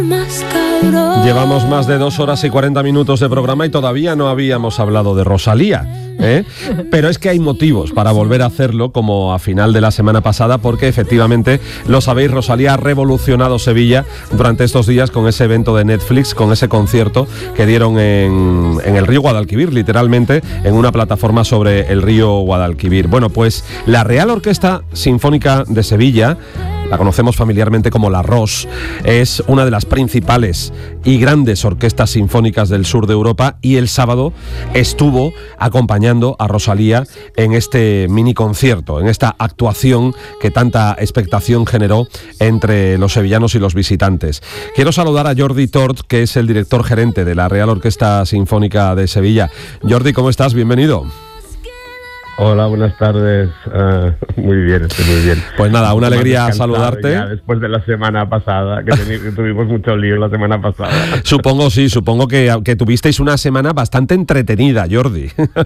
Llevamos más de 2 horas y 40 minutos de programa y todavía no habíamos hablado de Rosalía, ¿eh? Pero es que hay motivos para volver a hacerlo, como a final de la semana pasada, porque efectivamente, lo sabéis, Rosalía ha revolucionado Sevilla durante estos días con ese evento de Netflix, con ese concierto que dieron en el río Guadalquivir, literalmente en una plataforma sobre el río Guadalquivir. Bueno, pues la Real Orquesta Sinfónica de Sevilla, la conocemos familiarmente como la ROS, es una de las principales y grandes orquestas sinfónicas del sur de Europa, y el sábado estuvo acompañando a Rosalía en este mini concierto, en esta actuación que tanta expectación generó entre los sevillanos y los visitantes. Quiero saludar a Jordi Tort, que es el director gerente de la Real Orquesta Sinfónica de Sevilla. Jordi, ¿cómo estás? Bienvenido. Hola, buenas tardes. Muy bien, estoy muy bien. Pues nada, una alegría saludarte. Ya después de la semana pasada, que tuvimos mucho lío la semana pasada. Supongo que tuvisteis una semana bastante entretenida, Jordi.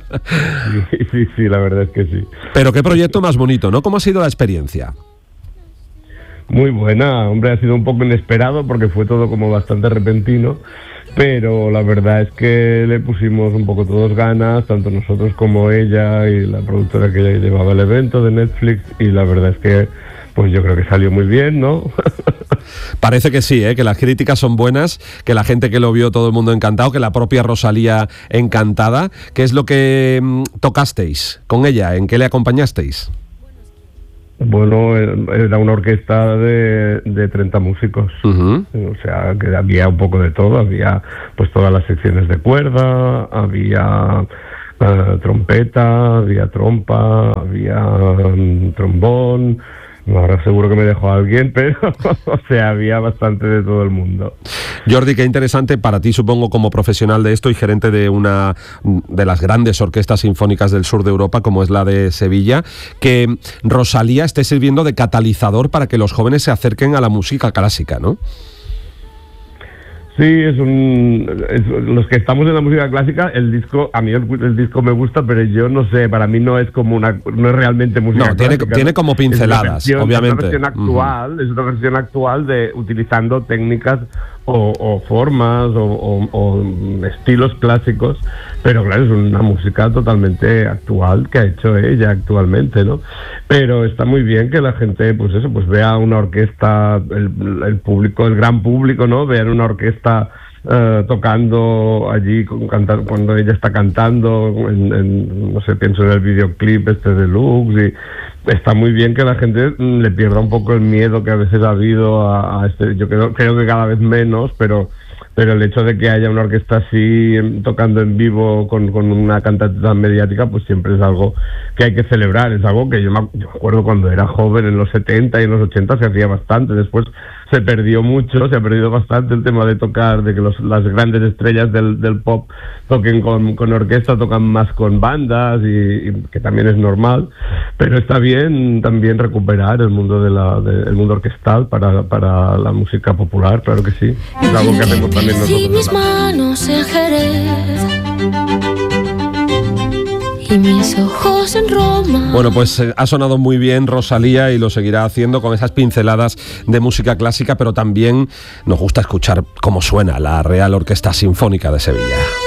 Sí, la verdad es que sí. Pero qué proyecto más bonito, ¿no? ¿Cómo ha sido la experiencia? Muy buena, hombre, ha sido un poco inesperado porque fue todo como bastante repentino, pero la verdad es que le pusimos un poco todos ganas, tanto nosotros como ella y la productora que llevaba el evento de Netflix, y la verdad es que pues yo creo que salió muy bien, ¿no? Parece que sí, que las críticas son buenas, que la gente que lo vio, todo el mundo encantado, que la propia Rosalía encantada. ¿Qué es lo que tocasteis con ella? ¿En qué le acompañasteis? Bueno, era una orquesta de 30 músicos, o sea, que había un poco de todo, había pues todas las secciones de cuerda, había trompeta, había trompa, había trombón. Ahora seguro que me dejó alguien, pero o sea, había bastante de todo el mundo. Jordi, qué interesante para ti, supongo, como profesional de esto y gerente de una de las grandes orquestas sinfónicas del sur de Europa, como es la de Sevilla, que Rosalía esté sirviendo de catalizador para que los jóvenes se acerquen a la música clásica, ¿no? Sí, los que estamos en la música clásica, a mí el disco me gusta, pero yo no sé, para mí no es realmente música clásica. Tiene como pinceladas, obviamente. Es una versión actual de utilizando técnicas o formas o estilos clásicos, pero claro, es una música totalmente actual que ha hecho ella actualmente, ¿no? Pero está muy bien que la gente, pues vea una orquesta, el público, el gran público, ¿no? Vean una orquesta tocando allí cuando ella está cantando, no sé, pienso en el videoclip de Lux, y está muy bien que la gente le pierda un poco el miedo que a veces ha habido a este. Yo creo que cada vez menos, pero el hecho de que haya una orquesta así tocando en vivo con una cantante tan mediática, pues siempre es algo que hay que celebrar. Es algo que yo me acuerdo cuando era joven, en los 70 y en los 80 se hacía bastante. Después se perdió bastante el tema de tocar, de que las grandes estrellas del pop toquen con orquesta, tocan más con bandas, y que también es normal, pero está bien también recuperar el mundo el mundo orquestal para la música popular, claro que sí. Es algo que hacemos también nosotros. Mis manos en Jerez y mis ojos en Roma. Bueno, pues ha sonado muy bien Rosalía y lo seguirá haciendo con esas pinceladas de música clásica, pero también nos gusta escuchar cómo suena la Real Orquesta Sinfónica de Sevilla.